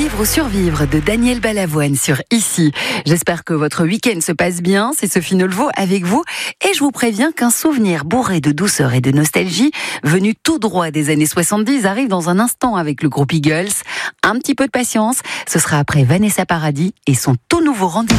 Vivre ou survivre de Daniel Balavoine sur Ici. J'espère que votre week-end se passe bien. C'est Sophie Nolleveau avec vous. Et je vous préviens qu'un souvenir bourré de douceur et de nostalgie, venu tout droit des années 70, arrive dans un instant avec le groupe Eagles. Un petit peu de patience. Ce sera après Vanessa Paradis et son tout nouveau rendez-vous.